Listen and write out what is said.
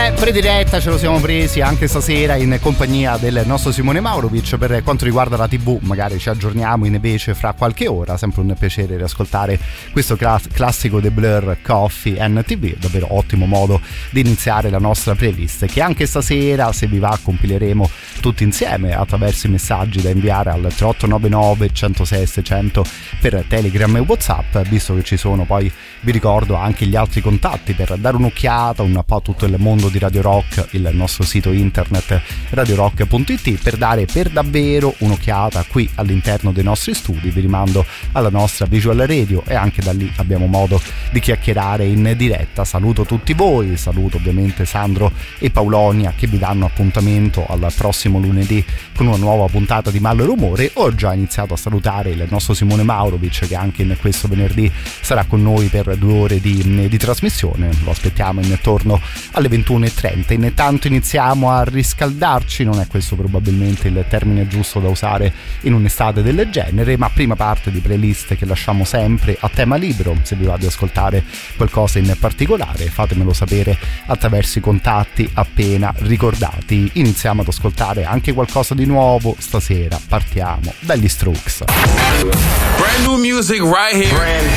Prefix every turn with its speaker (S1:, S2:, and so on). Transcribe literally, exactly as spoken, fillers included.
S1: Beh, prediretta ce lo siamo presi anche stasera in compagnia del nostro Simone Maurovic. Per quanto riguarda la tivù, magari ci aggiorniamo invece fra qualche ora. Sempre un piacere riascoltare questo class- classico The Blur, Coffee and T V. Davvero ottimo modo di iniziare la nostra playlist, che anche stasera, se vi va, compileremo tutti insieme attraverso i messaggi da inviare al tre otto nove nove uno zero sei sei zero zero per Telegram e WhatsApp. Visto che ci sono, poi vi ricordo anche gli altri contatti per dare un'occhiata un po' a tutto il mondo di Radio Rock, il nostro sito internet radio rock punto it, per dare per davvero un'occhiata qui all'interno dei nostri studi. Vi rimando alla nostra visual radio e anche da lì abbiamo modo di chiacchierare in diretta. Saluto tutti voi, saluto ovviamente Sandro e Paulonia, che vi danno appuntamento al prossimo lunedì con una nuova puntata di Malrumore. Ho già iniziato a salutare il nostro Simone Maurovic, che anche in questo venerdì sarà con noi per due ore di, di trasmissione. Lo aspettiamo intorno alle ventuno e trenta. Intanto iniziamo a riscaldarci, non è questo probabilmente il termine giusto da usare in un'estate del genere, ma prima parte di playlist che lasciamo sempre a tema libero. Se vi va di ascoltare qualcosa in particolare, fatemelo sapere attraverso i contatti appena ricordati. Iniziamo ad ascoltare anche qualcosa di nuovo. Stasera partiamo dagli Strokes.
S2: Brand new music right here. Brand